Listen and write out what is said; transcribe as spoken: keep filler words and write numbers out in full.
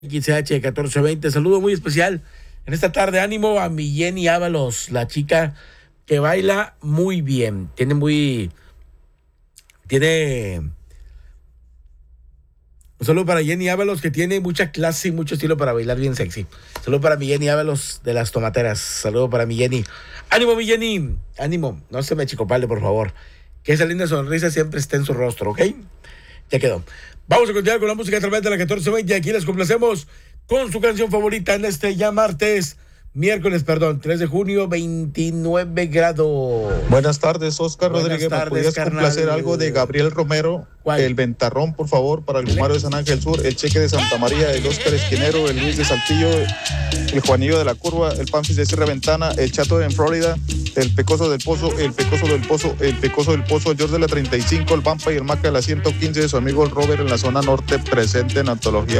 quince H catorce veinte. Saludo muy especial en esta tarde. Ánimo a mi Jenny Ábalos, la chica que baila muy bien. Tiene muy. Tiene. Un saludo para Jenny Ábalos, que tiene mucha clase y mucho estilo para bailar bien sexy. Saludo para mi Jenny Ábalos de las Tomateras. Saludo para mi Jenny. Ánimo, mi Jenny. Ánimo. No se me achicopale, por favor. Que esa linda sonrisa siempre esté en su rostro, ¿ok? Ya quedó. Vamos a continuar con la música a través de la catorce veinte. Aquí les complacemos con su canción favorita en este ya martes, miércoles, perdón, tres de junio, veintinueve grados. Buenas tardes, Oscar Buenas Rodríguez. tardes, ¿Me podrías carnal. complacer algo de Gabriel Romero? ¿Cuál? El Ventarrón, por favor, para el Humario de San Ángel Sur, el Cheque de Santa María, el Óscar Esquinero, el Luis de Saltillo, el Juanillo de la Curva, el Pamphis de Sierra Ventana, el Chato en Florida, el Pecoso del Pozo, el Pecoso del Pozo, el Pecoso del Pozo, George de la treinta y cinco, el Pampa y el Maca de la ciento quince, de su amigo el Robert en la zona norte, presente en Antología.